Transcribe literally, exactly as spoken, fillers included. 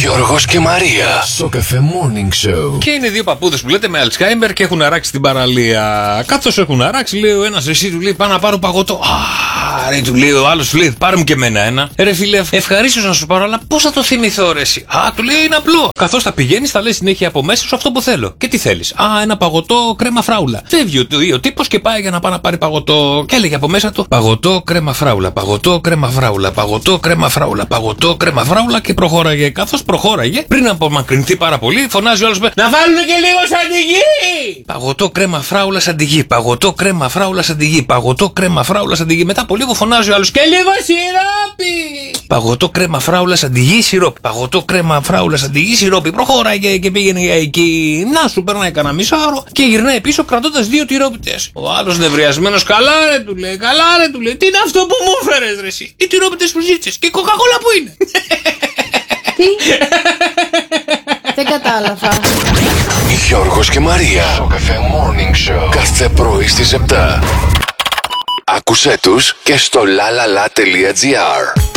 Γιώργος και Μαρία. Σοκαφέ Morning Show. Και είναι δύο παππούδες που λέτε με Αλτσχάιμερ και έχουν αράξει την παραλία. Καθώς έχουν αράξει, λέει ο ένας, εσύ του λέει, πάω να πάρω παγωτό. Α, ρε, του λέει ο άλλος, του λέει, πάρε μου και εμένα ένα. Ρε φίλε, ευχαρίστως να σου πάρω, αλλά πώς θα το θυμηθώ, ρε εσύ. Α, του λέει, είναι απλό. Καθώς θα πηγαίνεις, θα λες συνέχεια από μέσα σου αυτό που θέλω. Και τι θέλεις. Α, ένα παγωτό κρέμα φράουλα. Φεύγει ο, ο τύπος και πάει για να πάει να πάρει παγωτό. Και έλεγε από μέσα του παγωτό κρέμα φράουλα, παγωτό κρέμα φράουλα, παγωτό κρέμα φράουλα, παγωτό κρέμα φράουλα και προχώραγε. Καθώς προχώραγε, πριν απομακρυνθεί πάρα πολύ, φωνάζει ο άλλος, να βάλουν και λίγο σαν τη γη! Παγωτό κρέμα φράουλα σαν τη γη, παγωτό κρέμα φράουλα σαν τη γη, παγωτό κρέμα φράουλα σαν τη γη. Μετά από λίγο φωνάζει ο άλλος, και λίγο σιρόπι! Παγωτό κρέμα φράουλα σαν τη γη, σιρόπι. Παγωτό κρέμα φράουλα σαν τη γη, σιρόπι. Προχώραγε και πήγαινε εκεί. Να σου περνάει κανένα μισάωρο και γυρνάει πίσω κρατώντας δύο τυρόπιτες. Ο άλλος νευριασμένος, καλά ρε του λέει, καλά ρε του λέει, τι είναι αυτό που μου έφερες ρε εσύ? Οι τυρόπιτες που ζήτησες και η κοκακόλα που είναι? Τι? Δεν κατάλαβα. Γιώργος και Μαρία. Σοκαφέ Morning Show. Κάθε πρωί στις επτά. Άκουσέ τους και στο λαλαλα τελεία τζι άρ.